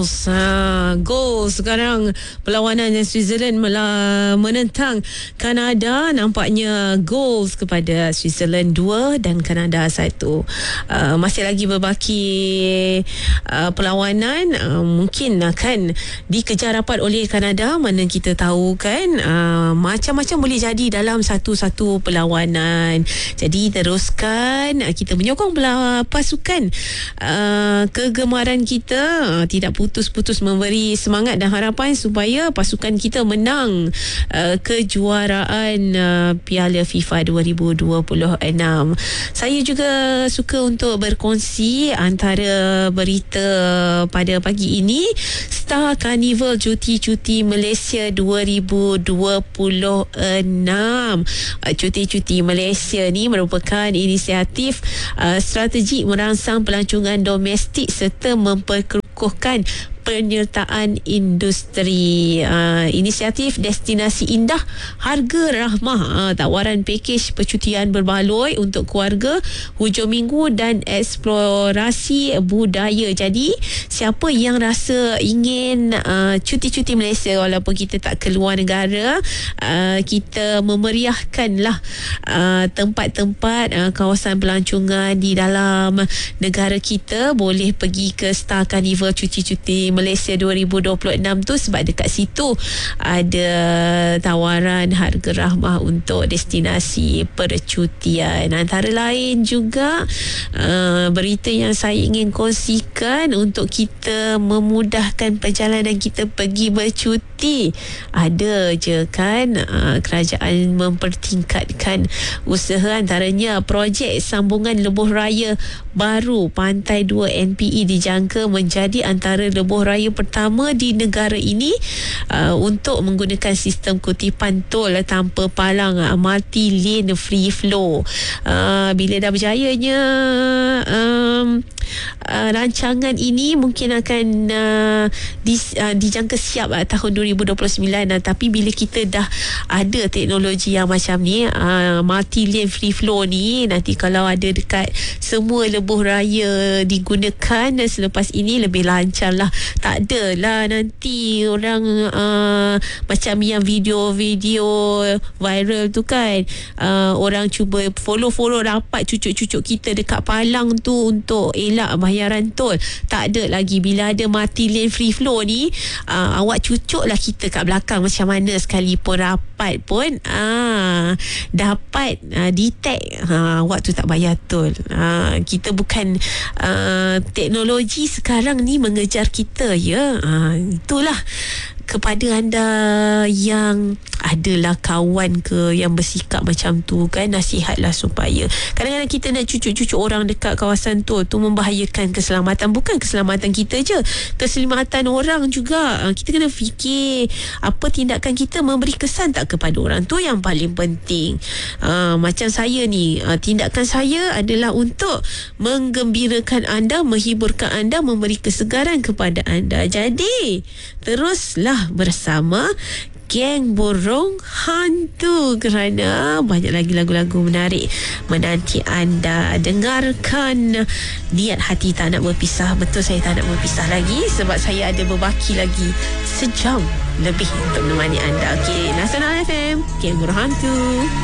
Gol sekarang perlawanan Switzerland menentang Kanada. Nampaknya gol kepada Switzerland 2 dan Kanada 1. Masih lagi berbaki perlawanan, mungkin akan dikejar rapat oleh Kanada. Mana kita tahu kan, macam-macam boleh jadi dalam satu-satu perlawanan. Jadi teruskan kita menyokong pasukan kegemaran kita, tidak putus-putus memberi semangat dan harapan supaya pasukan kita menang kejuaraan Piala FIFA 2026. Saya juga suka untuk berkongsi antara berita pada pagi ini. Star Carnival Cuti-Cuti Malaysia 2026. Cuti-Cuti Malaysia ni merupakan inisiatif strategik merangsang pelancongan domestik serta memperkukuhkan penyertaan industri. Inisiatif destinasi indah, harga rahmah, tawaran pakej percutian berbaloi untuk keluarga, hujung minggu dan eksplorasi budaya. Jadi siapa yang rasa ingin cuti-cuti Malaysia walaupun kita tak keluar negara, kita memeriahkanlah tempat-tempat kawasan pelancongan di dalam negara kita. Boleh pergi ke Star Carnival Cuti-Cuti Malaysia 2026 tu sebab dekat situ ada tawaran harga rahmah untuk destinasi percutian. Antara lain juga berita yang saya ingin kongsikan untuk kita memudahkan perjalanan kita pergi bercuti. Ada je kan kerajaan mempertingkatkan usaha, antaranya projek sambungan lebuh raya baru Pantai 2 NPE dijangka menjadi antara lebuh raya pertama di negara ini untuk menggunakan sistem kutipan tol tanpa palang, multi lane free flow. Bila dah berjayanya rancangan ini, mungkin akan dijangka siap tahun 2029. Tapi bila kita dah ada teknologi yang macam ni, multi lane free flow ni, nanti kalau ada dekat semua lebuh raya digunakan selepas ini, lebih lancar lah. Tak adalah nanti orang macam yang video-video viral tu kan, orang cuba follow rapat cucuk-cucuk kita dekat palang tu untuk elak bayaran tol. Tak ada lagi. Bila ada multi lane free flow ni, awak cucuk lah kita kat belakang macam mana sekalipun rapat pun dapat detect awak tu tak bayar tol. Kita bukan teknologi sekarang ni mengejar kita ya. Itulah kepada anda yang adalah kawan ke yang bersikap macam tu kan, nasihatlah supaya kadang-kadang kita nak cucuk-cucuk orang dekat kawasan tu membahayakan keselamatan. Bukan keselamatan kita je, keselamatan orang juga. Kita kena fikir apa tindakan kita memberi kesan tak kepada orang, tu yang paling penting. Macam saya ni, tindakan saya adalah untuk menggembirakan anda, menghiburkan anda, memberi kesegaran kepada anda. Jadi teruslah bersama Geng Burung Hantu kerana banyak lagi lagu-lagu menarik menanti anda. Dengarkan Niat Hati Tak Nak Berpisah. Betul, saya tak nak berpisah lagi sebab saya ada berbaki lagi sejam lebih untuk menemani anda. Okey, Nasional FM, Geng Burung Hantu.